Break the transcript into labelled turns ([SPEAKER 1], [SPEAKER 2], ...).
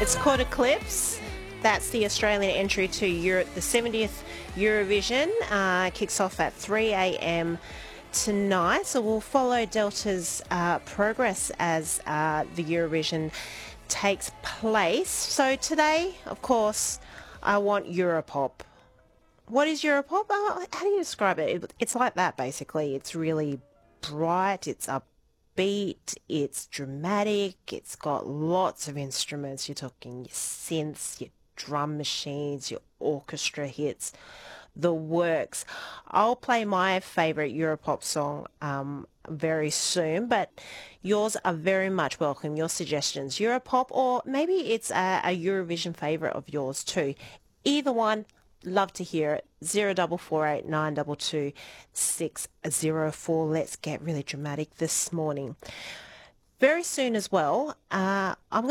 [SPEAKER 1] It's called Eclipse. That's the Australian entry to the 70th Eurovision. Kicks off at 3 a.m. tonight. So we'll follow Delta's progress as the Eurovision takes place. So today, of course, I want Europop. What is Europop? How do you describe it? It's like that, basically. It's really bright. It's upbeat. It's dramatic. It's got lots of instruments. You're talking your synths, your drum machines, your orchestra hits, the works. I'll play my favorite Europop song very soon, but yours are very much welcome. Your suggestions, Europop, or maybe it's a Eurovision favorite of yours too. Either one, love to hear it. 0448 922 604. Let's get really dramatic this morning. Very soon as well, I'm